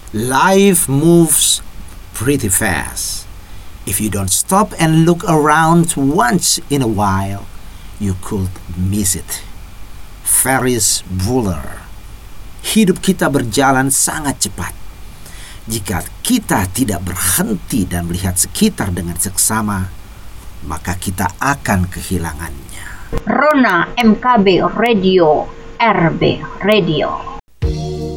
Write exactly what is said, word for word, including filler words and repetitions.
Life moves pretty fast. If you don't stop and look around once in a while, you could miss it. Ferris Bueller. Hidup kita berjalan sangat cepat. Jika kita tidak berhenti dan melihat sekitar dengan seksama, maka kita akan kehilangannya. Rona M K B Radio, R B Radio.